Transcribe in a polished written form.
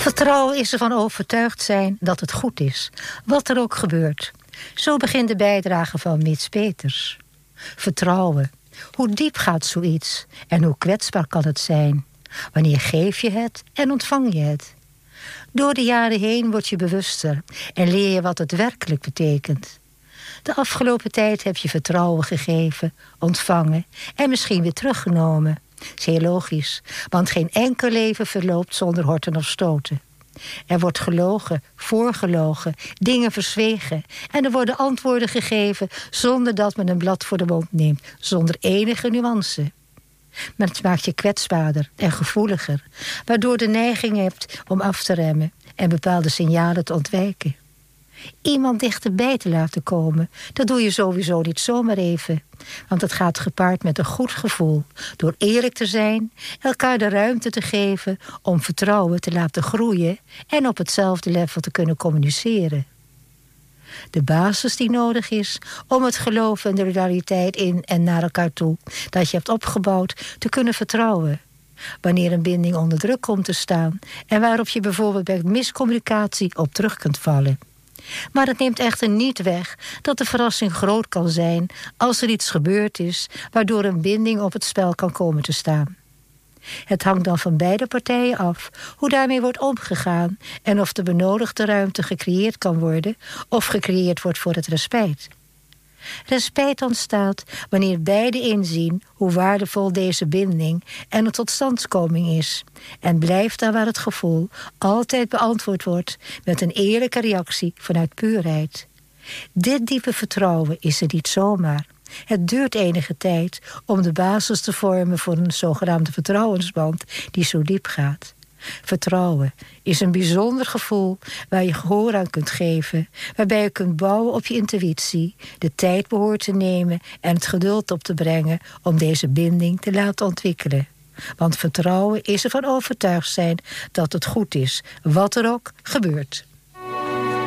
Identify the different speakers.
Speaker 1: Vertrouwen is ervan overtuigd zijn dat het goed is, wat er ook gebeurt. Zo begint de bijdrage van Mits Peters. Vertrouwen. Hoe diep gaat zoiets en hoe kwetsbaar kan het zijn? Wanneer geef je het en ontvang je het? Door de jaren heen word je bewuster en leer je wat het werkelijk betekent. De afgelopen tijd heb je vertrouwen gegeven, ontvangen en misschien weer teruggenomen. Is heel logisch, want geen enkel leven verloopt zonder horten of stoten. Er wordt gelogen, voorgelogen, dingen verzwegen en er worden antwoorden gegeven zonder dat men een blad voor de mond neemt, zonder enige nuance. Maar het maakt je kwetsbaarder en gevoeliger, waardoor de neiging hebt om af te remmen en bepaalde signalen te ontwijken. Iemand dichterbij te laten komen, dat doe je sowieso niet zomaar even. Want het gaat gepaard met een goed gevoel, door eerlijk te zijn, elkaar de ruimte te geven om vertrouwen te laten groeien en op hetzelfde level te kunnen communiceren. De basis die nodig is om het geloof en de loyaliteit in en naar elkaar toe dat je hebt opgebouwd te kunnen vertrouwen. Wanneer een binding onder druk komt te staan en waarop je bijvoorbeeld bij miscommunicatie op terug kunt vallen. Maar het neemt echter niet weg dat de verrassing groot kan zijn als er iets gebeurd is waardoor een binding op het spel kan komen te staan. Het hangt dan van beide partijen af hoe daarmee wordt omgegaan en of de benodigde ruimte gecreëerd kan worden of gecreëerd wordt voor het respect. Respect ontstaat wanneer beiden inzien hoe waardevol deze binding en de totstandkoming is en blijft daar waar het gevoel altijd beantwoord wordt met een eerlijke reactie vanuit puurheid. Dit diepe vertrouwen is er niet zomaar. Het duurt enige tijd om de basis te vormen voor een zogenaamde vertrouwensband die zo diep gaat. Vertrouwen is een bijzonder gevoel waar je gehoor aan kunt geven, waarbij je kunt bouwen op je intuïtie, de tijd behoort te nemen en het geduld op te brengen om deze binding te laten ontwikkelen. Want vertrouwen is ervan overtuigd zijn dat het goed is, wat er ook gebeurt.